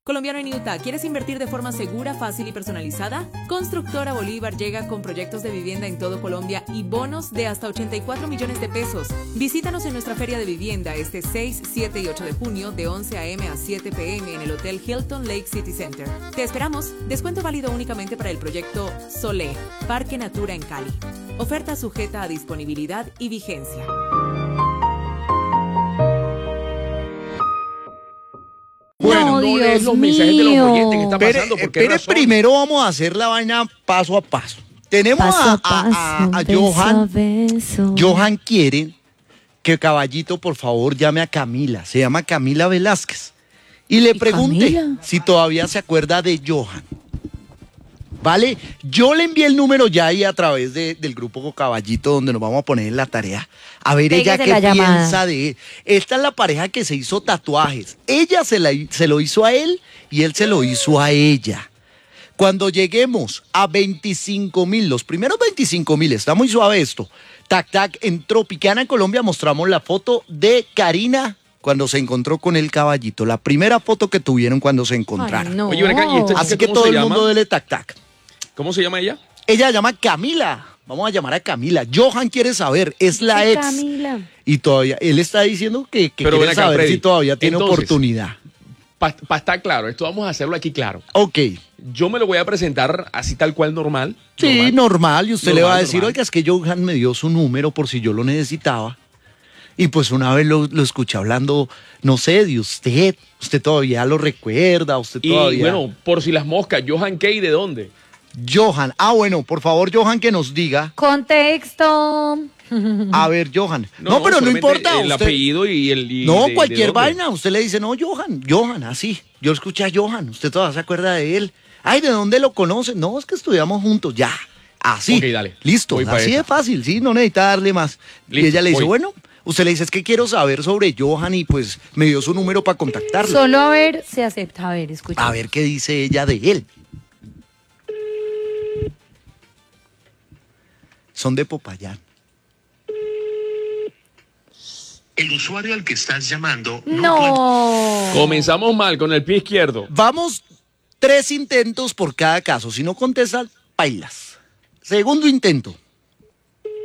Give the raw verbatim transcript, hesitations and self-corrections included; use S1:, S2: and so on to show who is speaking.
S1: Colombiano en Utah, ¿quieres invertir de forma segura, fácil y personalizada? Constructora Bolívar llega con proyectos de vivienda en todo Colombia y bonos de hasta ochenta y cuatro millones de pesos. Visítanos en nuestra feria de vivienda este seis, siete y ocho de junio de once a eme a siete pe eme en el Hotel Hilton Lake City Center. Te esperamos. Descuento válido únicamente para el proyecto Solé, Parque Natura en Cali. Oferta sujeta a disponibilidad y vigencia.
S2: Bueno,
S3: no,
S2: no
S3: Dios
S2: lees los mensajes de los
S3: mío.
S2: oyentes que está
S4: Espere,
S2: pasando. ¿Por qué
S4: espere,
S2: razón?
S4: primero vamos a hacer la vaina paso a paso. Tenemos
S3: Paso
S4: a,
S3: a paso,
S4: a- a
S3: beso
S4: Johan.
S3: a beso.
S4: Johan quiere que Caballito, por favor, llame a Camila. Se llama Camila Velázquez. Y le
S3: ¿Y
S4: pregunte
S3: Camila?
S4: si todavía se acuerda de Johan. ¿Vale? Yo le envié el número ya ahí a través de- del grupo Caballito, donde nos vamos a poner en la tarea. A ver ella
S3: Pégase
S4: qué
S3: la llamada.
S4: piensa de él. Esta es la pareja que se hizo tatuajes. Ella se, la- se lo hizo a él y él se lo hizo a ella. Cuando lleguemos a veinticinco mil, los primeros veinticinco mil, está muy suave esto. Tac, tac, en Tropicana, Colombia, mostramos la foto de Karina cuando se encontró con el Caballito. La primera foto que tuvieron cuando se encontraron.
S3: Ay, no.
S2: Oye, ven acá, ¿y esta chica
S4: Así que
S2: cómo
S4: todo
S2: se
S4: el
S2: llama?
S4: mundo dele tac, tac.
S2: ¿Cómo se llama ella?
S4: Ella se llama Camila. Vamos a llamar a Camila. Johan quiere saber, es la
S3: Sí,
S4: ex.
S3: Camila.
S4: Y todavía, él está diciendo que, que
S2: Pero
S4: quiere
S2: ven acá,
S4: saber
S2: Freddy.
S4: si todavía tiene
S2: Entonces,
S4: oportunidad.
S2: Para estar claro, esto vamos a hacerlo aquí claro.
S4: Ok.
S2: Yo me lo voy a presentar así tal cual normal.
S4: Sí, normal. Y usted le
S2: Normal,
S4: va a decir,
S2: normal.
S4: oiga, es que Johan me dio su número por si yo lo necesitaba. Y pues una vez lo, lo escuché hablando, no sé, de usted. Usted todavía lo recuerda, usted
S2: Y
S4: todavía...
S2: bueno, por si las moscas, Johan Kay, ¿de dónde?
S4: Johan. Ah, bueno, por favor, Johan, que nos diga.
S3: Contexto.
S4: A ver, Johan. No, pero no
S2: solamente
S4: importa.
S2: El
S4: usted-
S2: apellido y el. y
S4: No,
S2: de- de
S4: cualquier
S2: dónde.
S4: vaina. Usted le dice, no, Johan, Johan, así. Yo escuché a Johan. Usted todavía se acuerda de él. Ay, ¿de dónde lo conoce? No, es que estudiamos juntos. Ya. Así.
S2: Ok, dale.
S4: Listo.
S2: Voy pa'
S4: Así
S2: esa.
S4: de fácil. Sí, no necesita darle más. Y
S2: Listo,
S4: ella le dice,
S2: voy.
S4: bueno, usted le dice, es que quiero saber sobre Johan y pues me dio su número para contactarlo.
S3: Solo a ver se acepta. A ver, escucha.
S4: A ver qué dice ella de él. Son de Popayán.
S5: El usuario al que estás llamando
S3: No.
S2: Comenzamos mal con el pie izquierdo.
S4: Vamos tres intentos por cada caso. Si no contestan, bailas. Segundo intento.